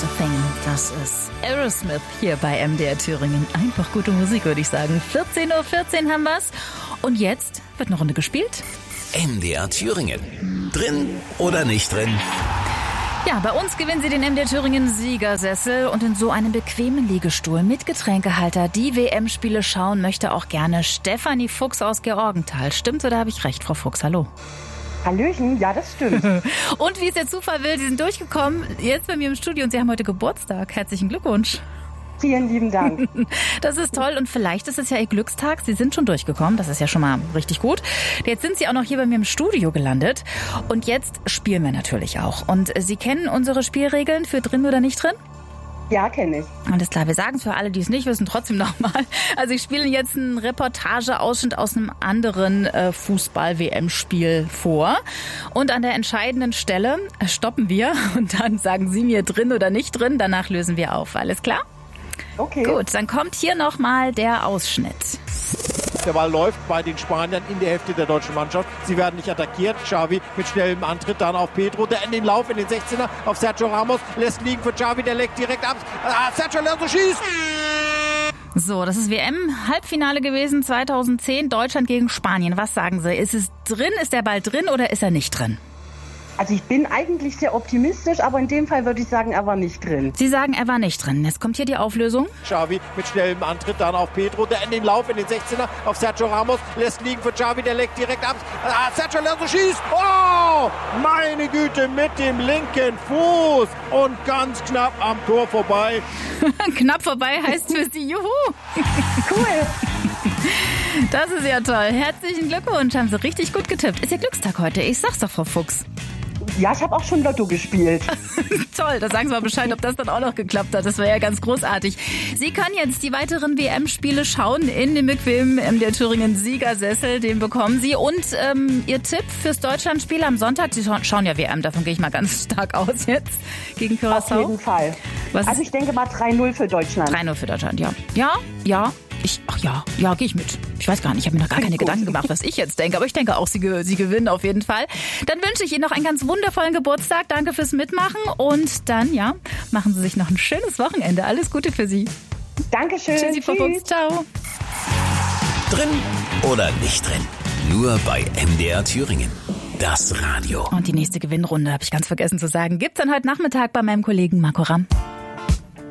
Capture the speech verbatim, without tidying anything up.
Just a Thing. Das ist Aerosmith hier bei M D R Thüringen. Einfach gute Musik, würde ich sagen. vierzehn Uhr vierzehn haben wir's. Und jetzt wird eine Runde gespielt. M D R Thüringen. Drin oder nicht drin? Ja, bei uns gewinnen Sie den M D R Thüringen Siegersessel und in so einem bequemen Liegestuhl mit Getränkehalter die W M-Spiele schauen möchte auch gerne Stefanie Fuchs aus Georgenthal. Stimmt oder habe ich recht, Frau Fuchs? Hallo. Hallöchen, ja, das stimmt. Und wie es der Zufall will, Sie sind durchgekommen, jetzt bei mir im Studio und Sie haben heute Geburtstag. Herzlichen Glückwunsch. Vielen lieben Dank. Das ist toll und vielleicht ist es ja Ihr Glückstag. Sie sind schon durchgekommen, das ist ja schon mal richtig gut. Jetzt sind Sie auch noch hier bei mir im Studio gelandet und jetzt spielen wir natürlich auch. Und Sie kennen unsere Spielregeln für drin oder nicht drin? Ja, kenne ich. Alles klar, wir sagen es für alle, die es nicht wissen, trotzdem nochmal. Also ich spiele jetzt einen Reportageausschnitt aus einem anderen äh, Fußball-W M-Spiel vor. Und an der entscheidenden Stelle stoppen wir und dann sagen Sie mir drin oder nicht drin. Danach lösen wir auf. Alles klar? Okay. Gut, dann kommt hier nochmal der Ausschnitt. Der Ball läuft bei den Spaniern in der Hälfte der deutschen Mannschaft. Sie werden nicht attackiert. Xavi mit schnellem Antritt dann auf Pedro, der in den Lauf in den sechzehner auf Sergio Ramos lässt liegen für Xavi, der legt direkt ab. Ah, Sergio Alonso schießt! So, das ist W M-Halbfinale gewesen zweitausendzehn, Deutschland gegen Spanien. Was sagen Sie? Ist es drin, ist der Ball drin oder ist er nicht drin? Also ich bin eigentlich sehr optimistisch, aber in dem Fall würde ich sagen, er war nicht drin. Sie sagen, er war nicht drin. Jetzt kommt hier die Auflösung. Xavi mit schnellem Antritt dann auf Pedro, der in den Lauf in den sechzehner auf Sergio Ramos lässt liegen für Xavi, der legt direkt ab. Ah, Sergio Alonso schießt! Oh, meine Güte, mit dem linken Fuß und ganz knapp am Tor vorbei. Knapp vorbei heißt für Sie Juhu! Cool! Das ist ja toll. Herzlichen Glückwunsch, haben Sie richtig gut getippt. Ist Ihr Glückstag heute. Ich sag's doch, Frau Fuchs. Ja, ich habe auch schon Lotto gespielt. Toll, da sagen Sie mal Bescheid, ob das dann auch noch geklappt hat. Das wäre ja ganz großartig. Sie können jetzt die weiteren W M-Spiele schauen in dem bequemen M D R Thüringen Siegersessel. Den bekommen Sie. Und ähm, Ihr Tipp fürs Deutschlandspiel am Sonntag? Sie schauen ja W M, davon gehe ich mal ganz stark aus jetzt gegen Curaçao. Auf jeden Fall. Was? Also ich denke mal drei null für Deutschland. drei null für Deutschland, ja. Ja, ja. Ich, ach ja, ja, gehe ich mit. Ich weiß gar nicht, ich habe mir noch gar keine Gedanken gemacht, was ich jetzt denke. Aber ich denke auch, sie, sie gewinnen auf jeden Fall. Dann wünsche ich Ihnen noch einen ganz wundervollen Geburtstag. Danke fürs Mitmachen. Und dann, ja, machen Sie sich noch ein schönes Wochenende. Alles Gute für Sie. Dankeschön. Tschüssi, Frau Fuchs. Ciao. Drin oder nicht drin? Nur bei M D R Thüringen. Das Radio. Und die nächste Gewinnrunde, habe ich ganz vergessen zu sagen, gibt's dann heute Nachmittag bei meinem Kollegen Marco Ramm.